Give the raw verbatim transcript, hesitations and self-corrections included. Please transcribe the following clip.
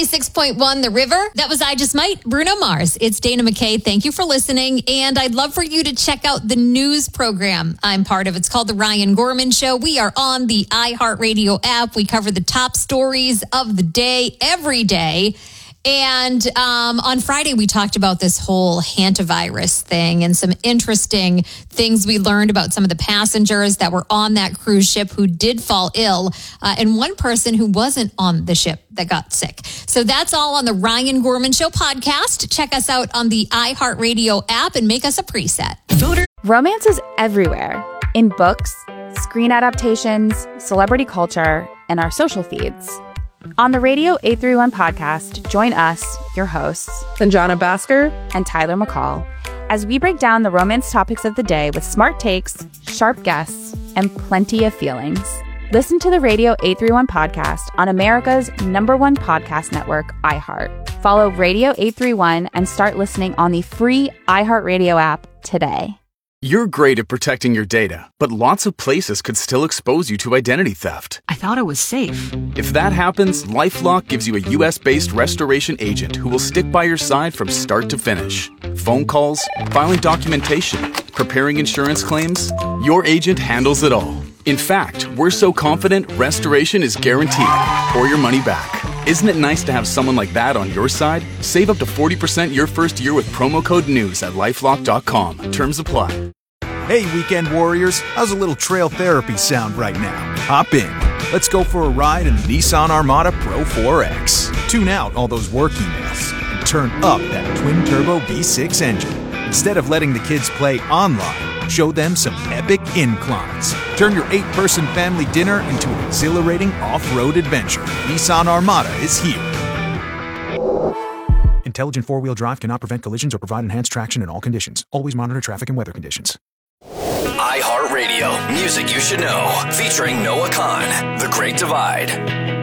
ninety-six point one The River. That was I Just Might, Bruno Mars. It's Dana McKay. Thank you for listening. And I'd love for you to check out the news program I'm part of. It's called The Ryan Gorman Show. We are on the iHeartRadio app. We cover the top stories of the day every day. And um, on Friday, we talked about this whole hantavirus thing and some interesting things we learned about some of the passengers that were on that cruise ship who did fall ill, uh, and one person who wasn't on the ship that got sick. So that's all on the Ryan Gorman Show podcast. Check us out on the iHeartRadio app and make us a preset. Voter. Romance is everywhere, in books, screen adaptations, celebrity culture, and our social feeds. On the Radio eight thirty-one podcast, join us, your hosts, Sanjana Bhaskar and Tyler McCall, as we break down the romance topics of the day with smart takes, sharp guests, and plenty of feelings. Listen to the Radio eight thirty-one podcast on America's number one podcast network, iHeart. Follow Radio eight thirty-one and start listening on the free iHeartRadio app today. You're great at protecting your data, but lots of places could still expose you to identity theft. I thought it was safe. If that happens, LifeLock gives you a U S-based restoration agent who will stick by your side from start to finish. Phone calls, filing documentation, preparing insurance claims, your agent handles it all. In fact, we're so confident restoration is guaranteed or your money back. Isn't it nice to have someone like that on your side? Save up to forty percent your first year with promo code NEWS at lifelock dot com. Terms apply. Hey, weekend warriors, how's a little trail therapy sound right now? Hop in. Let's go for a ride in the Nissan Armada Pro four X. Tune out all those work emails and turn up that twin-turbo V six engine. Instead of letting the kids play online, show them some epic inclines. Turn your eight-person family dinner into an exhilarating off-road adventure. Nissan Armada is here. Intelligent four-wheel drive cannot prevent collisions or provide enhanced traction in all conditions. Always monitor traffic and weather conditions. iHeartRadio, music you should know, featuring Noah Khan, The Great Divide.